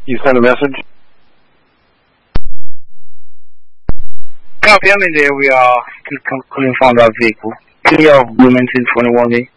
You sent a message? Copy, I'm in there. We couldn't find our vehicle. Can y'all Bloomington 21A?